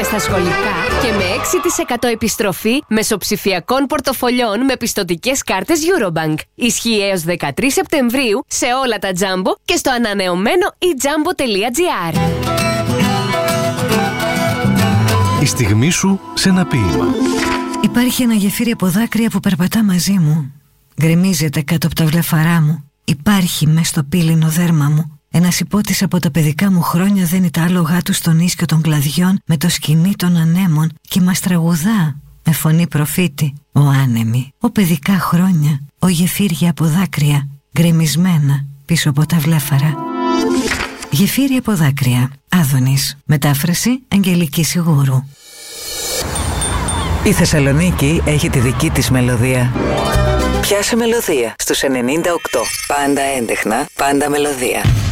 δίνουμε στα σχολικά και με 6% επιστροφή μεσοψηφιακών πορτοφολιών με πιστωτικές κάρτες Eurobank. Ισχύει έως 13 Σεπτεμβρίου σε όλα τα Jumbo και στο ανανεωμένο ejumbo.gr. Η στιγμή σου σε ένα ποίημα. Υπάρχει ένα γεφύρι από δάκρυα που περπατά μαζί μου. Γκρεμίζεται κάτω από τα βλεφαρά μου. Υπάρχει μες στο πύλινο δέρμα μου. Ένας υπότης από τα παιδικά μου χρόνια δένει τα άλογά του στον ίσκιο των κλαδιών με το σκοινί των ανέμων και μας τραγουδά με φωνή προφήτη. Ο άνεμοι, ο παιδικά χρόνια, ο γεφύρια από δάκρυα, γκρεμισμένα πίσω από τα βλέφαρα. Γεφύρι από δάκρυα. Άδωνης. Μετάφραση Αγγελική Σιγούρου. Η Θεσσαλονίκη έχει τη δική της μελωδία. Πιάσε μελωδία στους 98. Πάντα έντεχνα, πάντα μελωδία.